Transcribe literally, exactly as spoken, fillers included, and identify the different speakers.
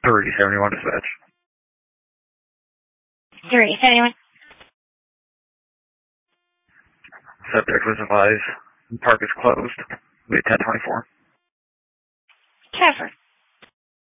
Speaker 1: three seventy-one dispatch.
Speaker 2: three seventy-one.
Speaker 1: Subject was advised. Park is closed. Wait ten twenty-four.
Speaker 2: Trevor.